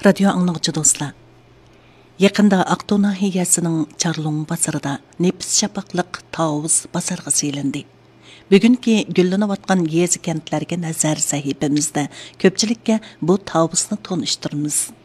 Radio anlıqçı dostlar. Yaqında Aqtau nahiyəsinin Charlong bazarında nefis şapaqlıq tavus bazarğı silindi. Bugünkü güllanıvatqan yezi kentlərə nəzər sahibimizdə köpçülikə bu tavusni tonuşturmuz.